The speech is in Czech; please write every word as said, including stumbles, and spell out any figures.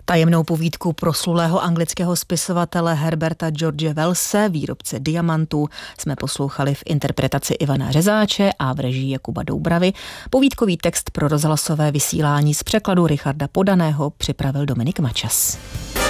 Tajemnou povídku proslulého anglického spisovatele Herberta George Wellse, výrobce diamantů, jsme poslouchali v interpretaci Ivana Řezáče a v režii Jakuba Doubravy. Povídkový text pro rozhlasové vysílání z překladu Richarda Podaného připravil Dominik Mačas.